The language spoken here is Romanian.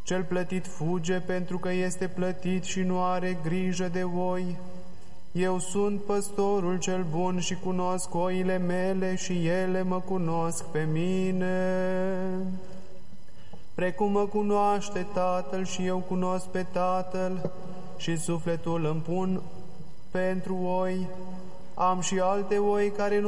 Cel plătit fuge pentru că este plătit și nu are grijă de oi. Eu sunt păstorul cel bun și cunosc oile mele și ele mă cunosc pe mine. Precum mă cunoaște Tatăl și eu cunosc pe Tatăl și sufletul îmi pun pentru oi, am și alte oi care nu